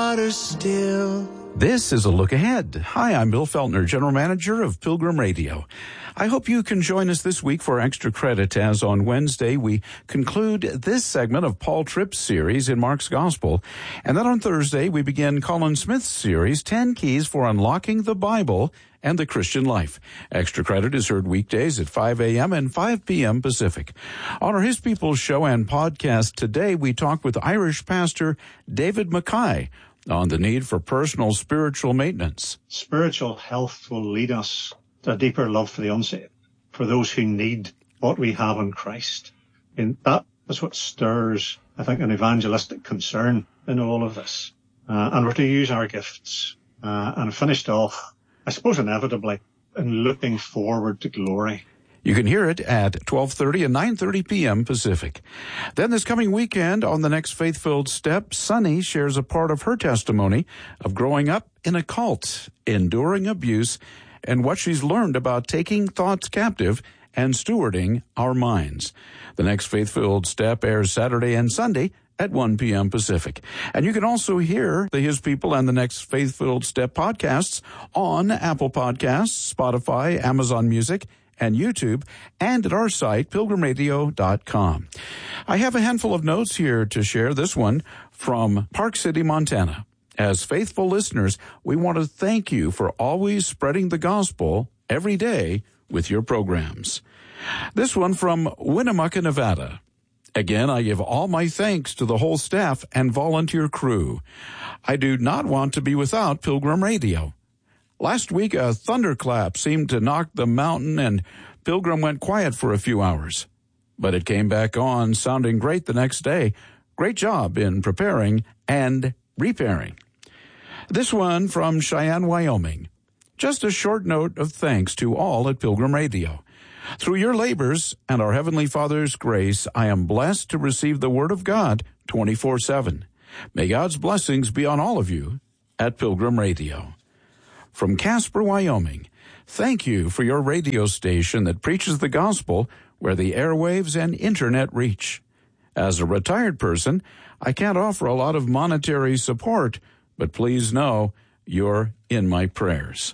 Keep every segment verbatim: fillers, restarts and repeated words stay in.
water still. This is a look ahead. Hi, I'm Bill Feltner, General Manager of Pilgrim Radio. I hope you can join us this week for Extra Credit, as on Wednesday we conclude this segment of Paul Tripp's series in Mark's Gospel. And then on Thursday we begin Colin Smith's series, ten Keys for Unlocking the Bible and the Christian Life. Extra Credit is heard weekdays at five a.m. and five p.m. Pacific. On our His People show and podcast today, we talk with Irish pastor David Mackay on the need for personal spiritual maintenance. Spiritual health will lead us to a deeper love for the unsaved, for those who need what we have in Christ. And that is what stirs, I think, an evangelistic concern in all of this. Uh, and we're to use our gifts. Uh, and finished off, I suppose inevitably, in looking forward to glory. You can hear it at twelve thirty and nine thirty p.m. Pacific. Then this coming weekend on the next Faith-Filled Step, Sunny shares a part of her testimony of growing up in a cult, enduring abuse, and what she's learned about taking thoughts captive and stewarding our minds. The next Faith-Filled Step airs Saturday and Sunday at one p.m. Pacific. And you can also hear the His People and the next Faith-Filled Step podcasts on Apple Podcasts, Spotify, Amazon Music, and YouTube, and at our site, pilgrim radio dot com. I have a handful of notes here to share, this one from Park City, Montana. As faithful listeners, we want to thank you for always spreading the gospel every day with your programs. This one from Winnemucca, Nevada. Again, I give all my thanks to the whole staff and volunteer crew. I do not want to be without Pilgrim Radio. Last week, a thunderclap seemed to knock the mountain, and Pilgrim went quiet for a few hours. But it came back on, sounding great the next day. Great job in preparing and repairing. This one from Cheyenne, Wyoming. Just a short note of thanks to all at Pilgrim Radio. Through your labors and our Heavenly Father's grace, I am blessed to receive the Word of God twenty-four seven. May God's blessings be on all of you at Pilgrim Radio. From Casper, Wyoming, thank you for your radio station that preaches the gospel where the airwaves and internet reach. As a retired person, I can't offer a lot of monetary support, but please know you're in my prayers.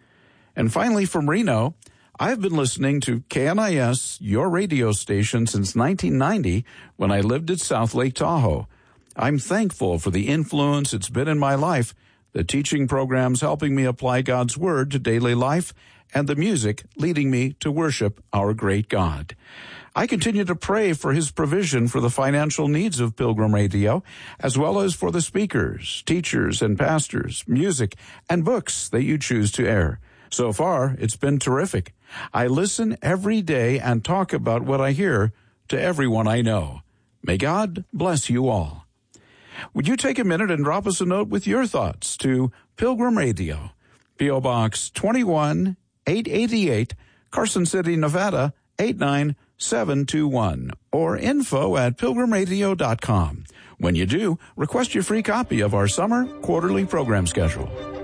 And finally, from Reno, I've been listening to K N I S, your radio station, since nineteen ninety when I lived at South Lake Tahoe. I'm thankful for the influence it's been in my life, the teaching programs helping me apply God's Word to daily life, and the music leading me to worship our great God. I continue to pray for His provision for the financial needs of Pilgrim Radio, as well as for the speakers, teachers, and pastors, music, and books that you choose to air. So far, it's been terrific. I listen every day and talk about what I hear to everyone I know. May God bless you all. Would you take a minute and drop us a note with your thoughts to Pilgrim Radio, P O Box twenty-one eight eighty-eight, Carson City, Nevada, eight nine seven two one, or info at pilgrim radio dot com. When you do, request your free copy of our summer quarterly program schedule.